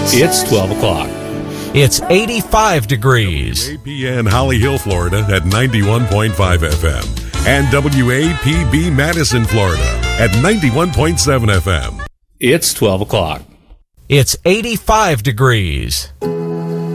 It's 12 o'clock. It's 85 degrees. WAPN Holly Hill, Florida at 91.5 FM. And WAPB Madison, Florida at 91.7 FM. It's 12 o'clock. It's 85 degrees.